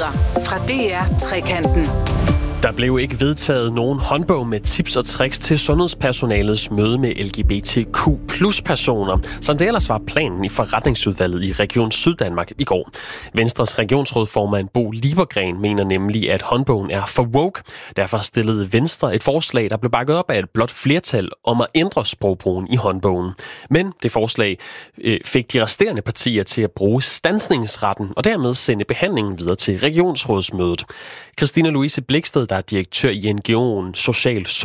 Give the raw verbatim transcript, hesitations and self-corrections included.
Nyheder fra D R Trekanten. Der blev ikke vedtaget nogen håndbog med tips og tricks til sundhedspersonalets møde med L G B T Q plus personer, som det ellers var planen i forretningsudvalget i Region Syddanmark i går. Venstres regionsrådsformand Bo Liebergren mener nemlig, at håndbogen er for woke. Derfor stillede Venstre et forslag, der blev bakket op af et blot flertal om at ændre sprogbrugen i håndbogen. Men det forslag øh, fik de resterende partier til at bruge standsningsretten og dermed sende behandlingen videre til regionsrådsmødet. Christina Louise Bliksted, der er direktør i N G O'en Social